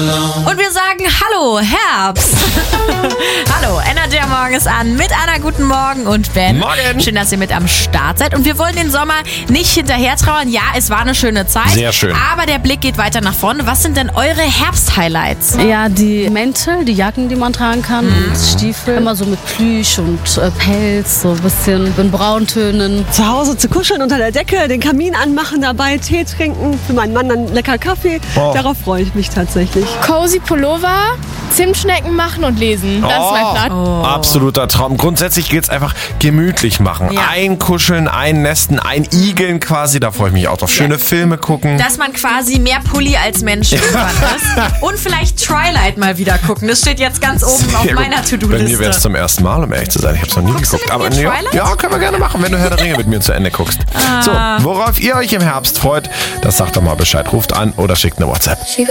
Und wir sagen Hallo, Herbst. Hallo, Energy am Morgen ist an mit Anna, guten Morgen und Ben. Morgen. Schön, dass ihr mit am Start seid. Und wir wollen den Sommer nicht hinterher trauern. Ja, es war eine schöne Zeit. Sehr schön. Aber der Blick geht weiter nach vorne. Was sind denn eure Herbst-Highlights? Ja, die Mäntel, die Jacken, die man tragen kann, und Stiefel. Immer so mit Plüsch und Pelz, so ein bisschen in Brauntönen. Zu Hause zu kuscheln unter der Decke, den Kamin anmachen, dabei Tee trinken. Für meinen Mann dann lecker Kaffee. Oh. Darauf freue ich mich tatsächlich. Cozy Pullover, Zimtschnecken machen und lesen. Das ist mein Plan. Absoluter Traum. Grundsätzlich gilt es einfach gemütlich machen. Ja. Einkuscheln, einnästen, einigeln quasi. Da freue ich mich auch drauf. Schöne Filme gucken. Dass man quasi mehr Pulli als Mensch irgendwann ist. Und vielleicht Twilight mal wieder gucken. Das steht jetzt ganz oben auf Sehr gut. meiner Bei mir To-Do-Liste. wäre es zum ersten Mal, um ehrlich zu sein. Ich habe es noch nie Guckst du geguckt. mit mir Twilight? Ja, können wir gerne machen, wenn du Herr der Ringe mit mir zu Ende guckst. So, worauf ihr euch im Herbst freut, das sagt doch mal Bescheid. Ruft an oder schickt eine WhatsApp.